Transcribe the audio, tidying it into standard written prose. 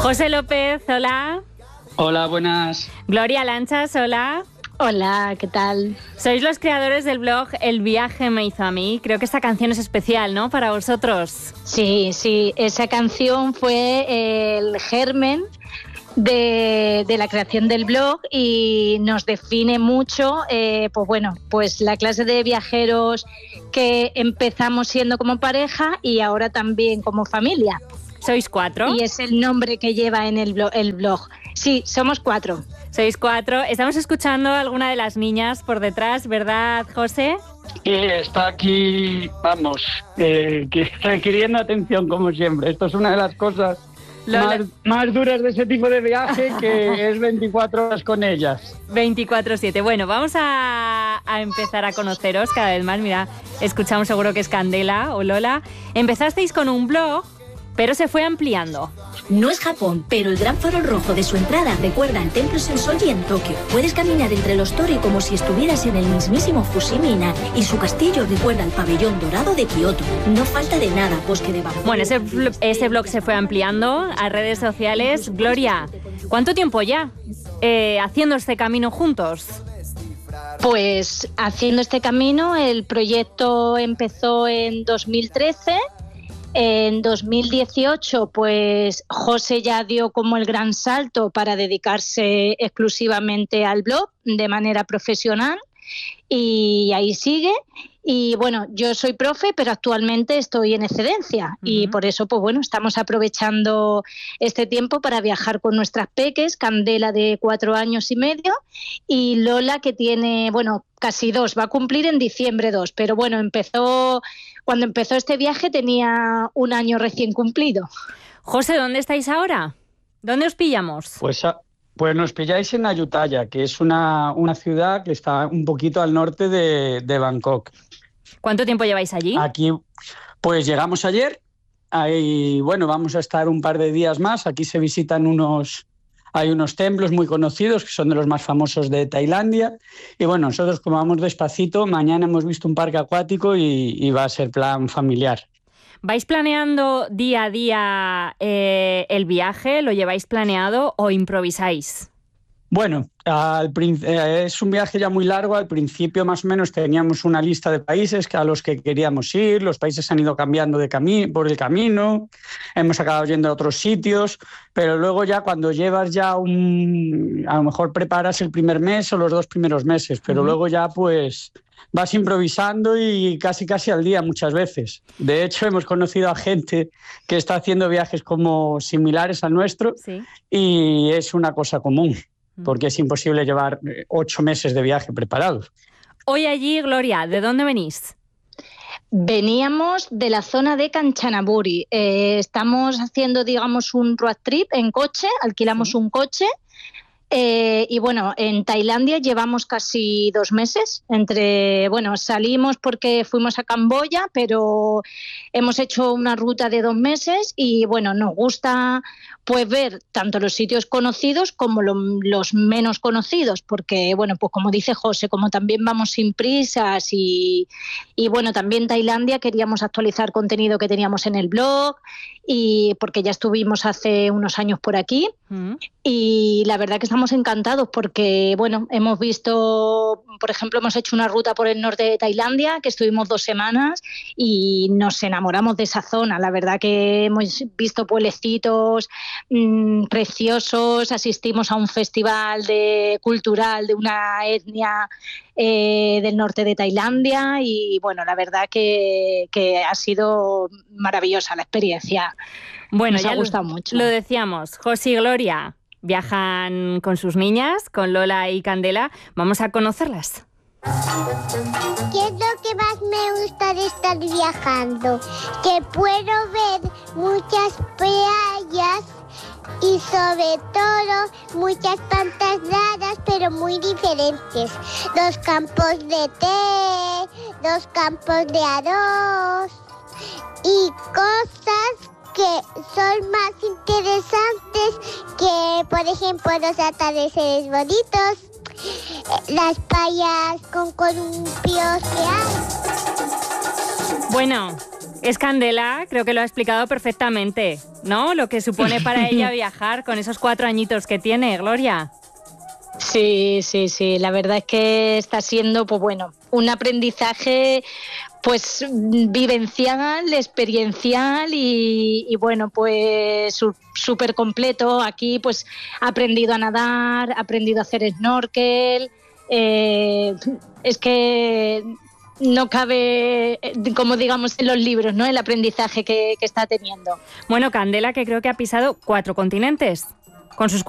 José López, hola. Hola, buenas. Gloria Lanchas, hola. Hola, ¿qué tal? Sois los creadores del blog El viaje me hizo a mí. Creo que esta canción es especial, ¿no?, para vosotros. Sí, esa canción fue el germen de la creación del blog y nos define mucho, pues la clase de viajeros que empezamos siendo como pareja y ahora también como familia. ¿Sois 4? Y es el nombre que lleva en el blog. Sí, somos 4. Sois 4. Estamos escuchando a alguna de las niñas por detrás, ¿verdad, José? Sí, está aquí, vamos, requiriendo atención como siempre. Esto es una de las cosas más duras de ese tipo de viaje, que es 24 horas con ellas. 24/7. Bueno, vamos a empezar a conoceros cada vez más. Mira, escuchamos seguro que es Candela o Lola. Empezasteis con un blog, pero se fue ampliando. No es Japón, pero el gran farol rojo de su entrada recuerda al templo Sensoji en Tokio. Puedes caminar entre los tori como si estuvieras en el mismísimo Fushimi-na, y su castillo recuerda al pabellón dorado de Kioto. No falta de nada bosque de bambú. Bueno, ese blog se fue ampliando a redes sociales. Gloria, ¿cuánto tiempo ya haciendo este camino juntos? Pues haciendo este camino, el proyecto empezó en 2013. En 2018, pues José ya dio como el gran salto para dedicarse exclusivamente al blog de manera profesional y ahí sigue. Y bueno, yo soy profe, pero actualmente estoy en excedencia y por eso, pues bueno, estamos aprovechando este tiempo para viajar con nuestras peques, Candela de 4 años y medio y Lola, que tiene, bueno, casi 2, va a cumplir en diciembre 2, pero bueno, cuando empezó este viaje tenía 1 año recién cumplido. José, ¿dónde estáis ahora? ¿Dónde os pillamos? Pues nos pilláis en Ayutthaya, que es una ciudad que está un poquito al norte de Bangkok. ¿Cuánto tiempo lleváis allí? Aquí, pues llegamos ayer. Ahí, bueno, vamos a estar un par de días más. Aquí se visitan hay unos templos muy conocidos que son de los más famosos de Tailandia. Y bueno, nosotros como vamos despacito, mañana hemos visto un parque acuático y va a ser plan familiar. ¿Vais planeando día a día el viaje? ¿Lo lleváis planeado o improvisáis? Bueno, es un viaje ya muy largo. Al principio más o menos teníamos una lista de países a los que queríamos ir. Los países han ido cambiando por el camino. Hemos acabado yendo a otros sitios. Pero luego ya cuando llevas ya a lo mejor preparas el primer mes o los 2 primeros meses. Pero luego ya pues vas improvisando y casi al día muchas veces. De hecho, hemos conocido a gente que está haciendo viajes como similares al nuestro. Sí. Y es una cosa común, porque es imposible llevar 8 meses de viaje preparados. Hoy allí, Gloria, ¿de dónde venís? Veníamos de la zona de Kanchanaburi. Estamos haciendo, digamos, un road trip en coche, alquilamos un coche. Y bueno, en Tailandia llevamos casi 2 meses. Salimos porque fuimos a Camboya, pero hemos hecho una ruta de 2 meses y bueno, nos gusta pues ver tanto los sitios conocidos como los menos conocidos, porque bueno, pues como dice José, como también vamos sin prisas y bueno, también Tailandia queríamos actualizar contenido que teníamos en el blog y porque ya estuvimos hace unos años por aquí y la verdad que estamos encantados porque bueno, hemos visto, por ejemplo, hemos hecho una ruta por el norte de Tailandia que estuvimos 2 semanas y nos enamoramos de esa zona. La verdad que hemos visto pueblecitos preciosos, asistimos a un festival cultural de una etnia del norte de Tailandia y bueno, la verdad que ha sido maravillosa la experiencia. Bueno, nos ha gustado mucho. Lo decíamos, José y Gloria viajan con sus niñas, con Lola y Candela. Vamos a conocerlas. ¿Qué es lo que más me gusta de estar viajando? Que puedo ver muchas playas y sobre todo muchas plantas raras pero muy diferentes. 2 campos de té, 2 campos de arroz y cosas que son más interesantes que, por ejemplo, los atardeceres bonitos, las playas con columpios que hay. Bueno, Es Candela, creo que lo ha explicado perfectamente, ¿no? Lo que supone para ella viajar con esos 4 añitos que tiene, Gloria. Sí, la verdad es que está siendo, pues bueno, un aprendizaje pues vivencial, experiencial y bueno, pues súper completo. Aquí pues ha aprendido a nadar, ha aprendido a hacer snorkel, es que no cabe, como digamos en los libros, ¿no? El aprendizaje que está teniendo. Bueno, Candela, que creo que ha pisado 4 continentes con sus